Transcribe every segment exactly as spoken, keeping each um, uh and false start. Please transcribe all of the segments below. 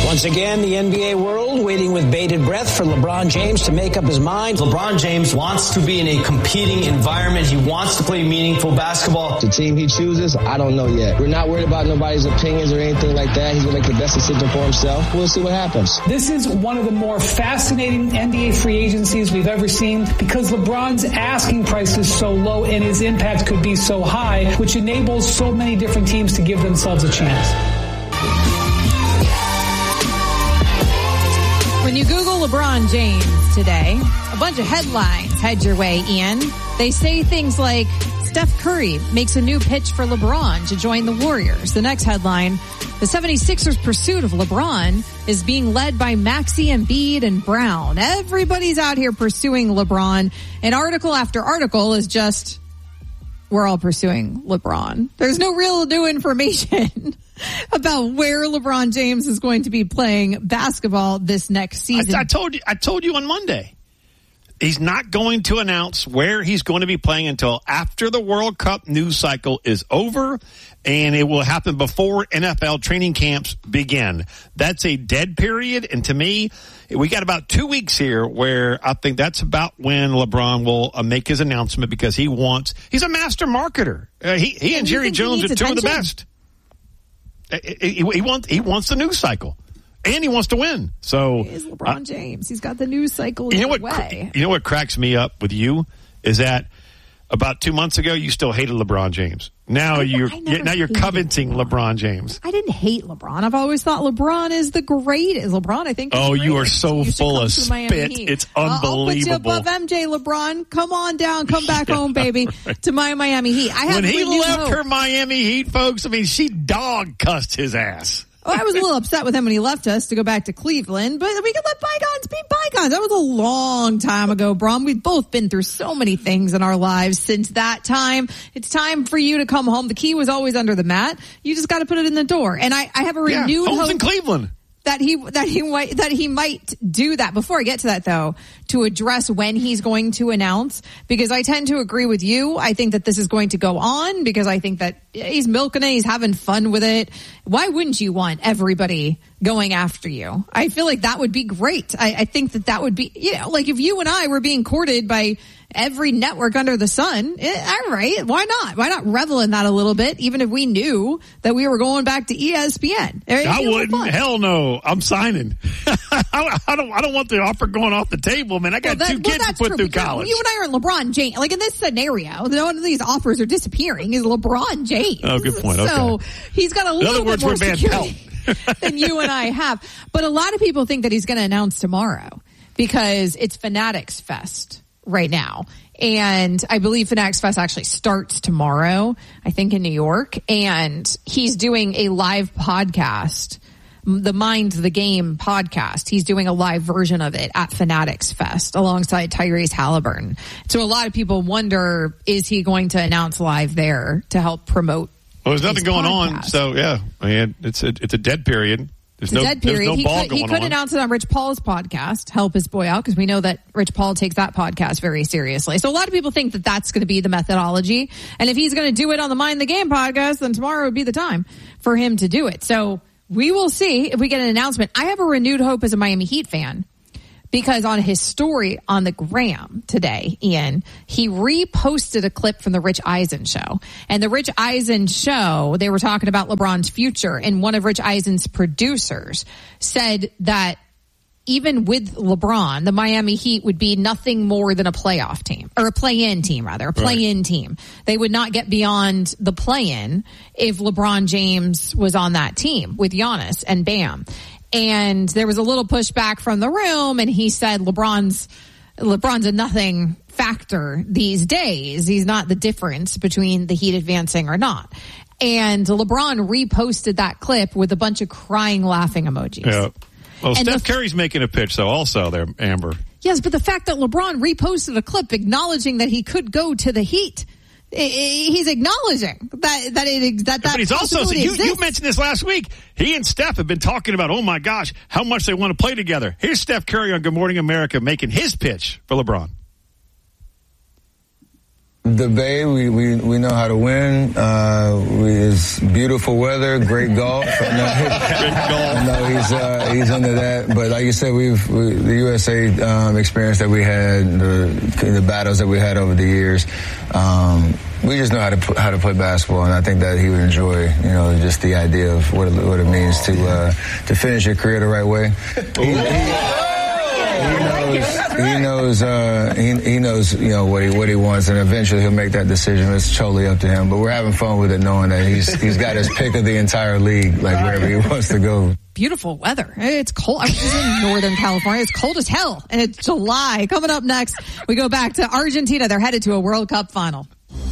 Once again, the N B A world waiting with bated breath for LeBron James to make up his mind. LeBron James wants to be in a competing environment. He wants to play meaningful basketball. The team he chooses, I don't know yet. We're not worried about nobody's opinions or anything like that. He's going to make the best decision for himself. We'll see what happens. This is one of the more fascinating N B A free agencies we've ever seen because LeBron's asking price is so low and his impact could be so high, which enables so many different teams to give themselves a chance. When you Google LeBron James today, a bunch of headlines head your way, Ian. They say things like, Steph Curry makes a new pitch for LeBron to join the Warriors. The next headline, the seventy-sixers' pursuit of LeBron is being led by Maxey, Embiid, and Brown. Everybody's out here pursuing LeBron. And article after article is just, we're all pursuing LeBron. There's no real new information about where LeBron James is going to be playing basketball this next season. I, I told you, I told you on Monday, he's not going to announce where he's going to be playing until after the World Cup news cycle is over, and it will happen before N F L training camps begin. That's a dead period, and to me, we got about two weeks here where I think that's about when LeBron will uh, make his announcement because he wants, he's a master marketer. Uh, he, he and, and Jerry Jones are two attention? of the best. He, he, he wants he wants the news cycle, and he wants to win. So he is LeBron uh, James. He's got the news cycle. You know what? Way. You know what cracks me up with you is that about two months ago you still hated LeBron James. Now I, you're I now you're coveting LeBron. LeBron James. I didn't hate LeBron. I've always thought LeBron is the greatest. LeBron, I think. Oh, you are so you full of spit. It's unbelievable. I'll put you above M J. LeBron. Come on down. Come back yeah, home, baby, right. to my Miami Heat. I have when he really left hope. her Miami Heat, folks. I mean, she dog cussed his ass. Oh, I was a little upset with him when he left us to go back to Cleveland, but we can let bygones be bygones. That was a long time ago, Brom. We've both been through so many things in our lives since that time. It's time for you to come home. The key was always under the mat. You just got to put it in the door. And I, I have a renewed yeah, home's hope in Cleveland. that he that he might that he might do that. Before I get to that, though, to address when he's going to announce, because I tend to agree with you. I think that this is going to go on because I think that he's milking it. He's having fun with it. Why wouldn't you want everybody going after you? I feel like that would be great. I, I think that that would be, you know, like if you and I were being courted by every network under the sun, eh, all right, why not? Why not revel in that a little bit, even if we knew that we were going back to E S P N? It, I wouldn't. Hell no. I'm signing. I, I don't. I don't want the offer going off the table, man. I got well, that, two kids well, to put through college. You and I are in LeBron James. Like in this scenario, none of these offers are disappearing. Is LeBron James? Oh, good point. Okay. So he's got a in little other words, bit more we're Van security than you and I have. But a lot of people think that he's going to announce tomorrow because it's Fanatics Fest right now. And I believe Fanatics Fest actually starts tomorrow, I think in New York. And he's doing a live podcast, the Mind the Game podcast. He's doing a live version of it at Fanatics Fest alongside Tyrese Halliburton. So a lot of people wonder, is he going to announce live there to help promote? Well, there's nothing going podcast? on. So yeah, I mean, it's a, it's a dead period. There's it's no, a dead period. There's no he ball could, going he could on. announce it on Rich Paul's podcast, help his boy out, because we know that Rich Paul takes that podcast very seriously. So a lot of people think that that's going to be the methodology. And if he's going to do it on the Mind the Game podcast, then tomorrow would be the time for him to do it. So we will see if we get an announcement. I have a renewed hope as a Miami Heat fan, because on his story on the gram today, Ian, he reposted a clip from the Rich Eisen show. And the Rich Eisen show, they were talking about LeBron's future. And one of Rich Eisen's producers said that even with LeBron, the Miami Heat would be nothing more than a playoff team, or a play-in team, rather, a play-in right. team. They would not get beyond the play-in if LeBron James was on that team with Giannis and Bam. And there was a little pushback from the room, and he said LeBron's LeBron's a nothing factor these days. He's not the difference between the Heat advancing or not. And LeBron reposted that clip with a bunch of crying, laughing emojis. Yeah. Well, and Steph the, Curry's making a pitch, though, also there, Amber. Yes, but the fact that LeBron reposted a clip acknowledging that he could go to the Heat, he's acknowledging that that it that that. But he's also you, you mentioned this last week. He and Steph have been talking about, oh my gosh, how much they want to play together. Here's Steph Curry on Good Morning America making his pitch for LeBron. The Bay, we, we, we know how to win. Uh, we, it's beautiful weather, great golf. I know, I know he's uh, he's into that. But like you said, we've we, the U S A um, experience that we had, the, the battles that we had over the years. Um, we just know how to how to play basketball, and I think that he would enjoy, you know, just the idea of what it, what it means to uh, to finish your career the right way. He, he, He knows. He knows. Uh, he, he knows. You know what he what he wants, and eventually he'll make that decision. It's totally up to him. But we're having fun with it, knowing that he's he's got his pick of the entire league, like wherever he wants to go. Beautiful weather. It's cold. I was just in Northern California. It's cold as hell, and it's July. Coming up next, we go back to Argentina. They're headed to a World Cup final.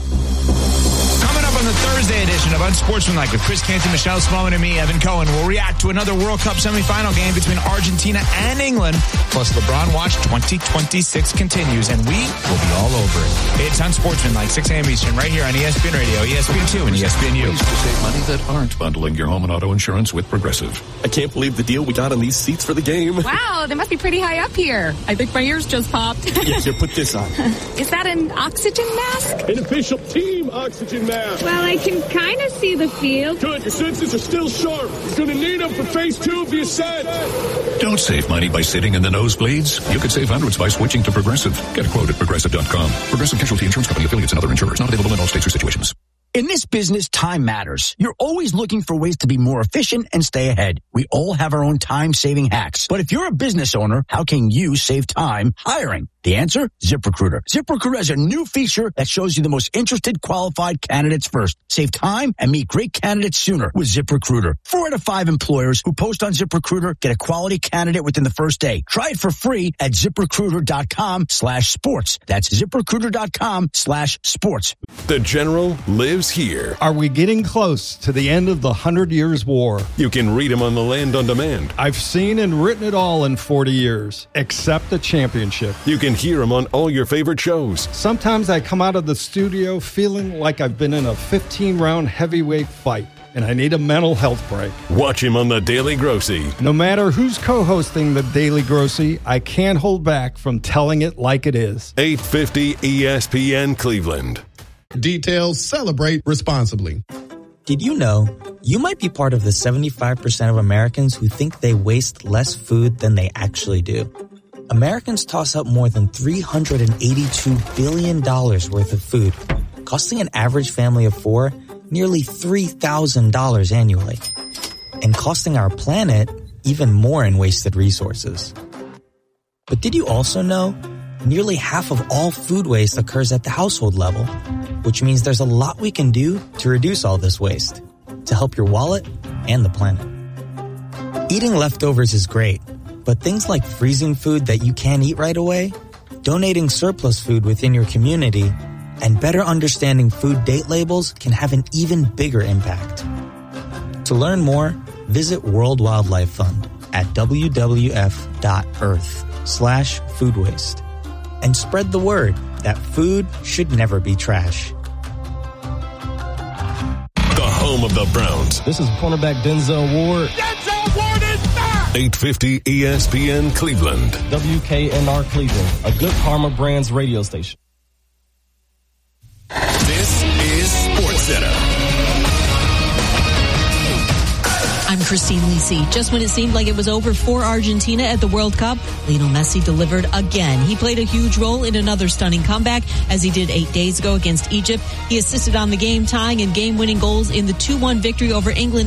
On the Thursday edition of Unsportsmanlike with Chris Canty, Michelle Smallman, and me, Evan Cohen, we'll react to another World Cup semifinal game between Argentina and England. Plus, LeBron Watch twenty twenty-six continues, and we will be all over it. It's Unsportsmanlike, six a.m. Eastern, right here on E S P N Radio, E S P N two, and E S P N U. Ways to save money that aren't bundling your home and auto insurance with Progressive. I can't believe the deal we got on these seats for the game. Wow, they must be pretty high up here. I think my ears just popped. Yeah, here, put this on. Is that an oxygen mask? An official team oxygen mask. Well, I can kind of see the field. Good, your senses are still sharp. You're going to need them for phase two of the ascent. Don't save money by sitting in the nosebleeds. You could save hundreds by switching to Progressive. Get a quote at Progressive dot com. Progressive Casualty Insurance Company, affiliates, and other insurers. Not available in all states or situations. In this business, time matters. You're always looking for ways to be more efficient and stay ahead. We all have our own time-saving hacks. But if you're a business owner, how can you save time hiring? The answer? ZipRecruiter. ZipRecruiter has a new feature that shows you the most interested qualified candidates first. Save time and meet great candidates sooner with ZipRecruiter. Four out of five employers who post on ZipRecruiter get a quality candidate within the first day. Try it for free at ZipRecruiter.com slash sports. That's ZipRecruiter.com slash sports. The General lives here. Are we getting close to the end of the Hundred Years' War? You can read him on the Land on Demand. I've seen and written it all in forty years, except the championship. You can hear him on all your favorite shows. Sometimes I come out of the studio feeling like I've been in a fifteen-round heavyweight fight, and I need a mental health break. Watch him on The Daily Grossy. No matter who's co-hosting The Daily Grossy, I can't hold back from telling it like it is. eight fifty E S P N Cleveland. Details, celebrate responsibly. Did you know you might be part of the seventy-five percent of Americans who think they waste less food than they actually do? Americans toss up more than three hundred eighty-two billion dollars worth of food, costing an average family of four nearly three thousand dollars annually, and costing our planet even more in wasted resources. But did you also know nearly half of all food waste occurs at the household level, which means there's a lot we can do to reduce all this waste, to help your wallet and the planet. Eating leftovers is great, but things like freezing food that you can't eat right away, donating surplus food within your community, and better understanding food date labels can have an even bigger impact. To learn more, visit World Wildlife Fund at w w f dot earth slash food waste and spread the word that food should never be trash. The home of the Browns. This is cornerback Denzel Ward. Denzel Ward is back! eight fifty E S P N Cleveland. W K N R Cleveland, a Good Karma Brands radio station. This is SportsCenter. I'm Christine Lisi. Just when it seemed like it was over for Argentina at the World Cup, Lionel Messi delivered again. He played a huge role in another stunning comeback, as he did eight days ago against Egypt. He assisted on the game-tying and game-winning goals in the two one victory over England